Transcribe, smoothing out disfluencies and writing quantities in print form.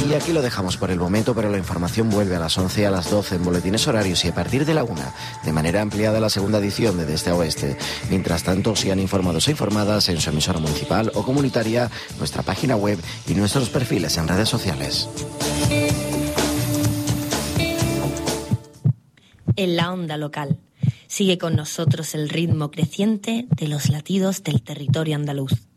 Y aquí lo dejamos por el momento, pero la información vuelve a las 11, a las 12 en boletines horarios y a partir de la 1, de manera ampliada, la segunda edición de De Este a Oeste. Mientras tanto, sean informados e informadas en su emisora municipal o comunitaria, nuestra página web y nuestros perfiles en redes sociales. En la onda local. Sigue con nosotros el ritmo creciente de los latidos del territorio andaluz.